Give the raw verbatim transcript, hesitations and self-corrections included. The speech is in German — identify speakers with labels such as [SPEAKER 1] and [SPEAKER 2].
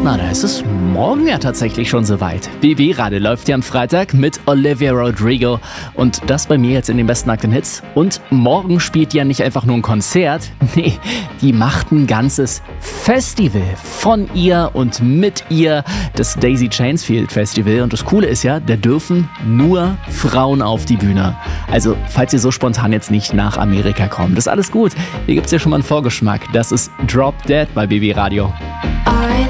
[SPEAKER 1] Na, da ist es morgen ja tatsächlich schon soweit. B B-Radio läuft ja am Freitag mit Olivia Rodrigo und das bei mir jetzt in den besten nackten Hits. Und morgen spielt die ja nicht einfach nur ein Konzert, nee, die macht ein ganzes Festival von ihr und mit ihr, das Daisy Chainsfield Festival. Und das Coole ist ja, da dürfen nur Frauen auf die Bühne. Also, falls ihr so spontan jetzt nicht nach Amerika kommt, das ist alles gut. Hier gibt's ja schon mal einen Vorgeschmack. Das ist Drop Dead bei B B-Radio.
[SPEAKER 2] I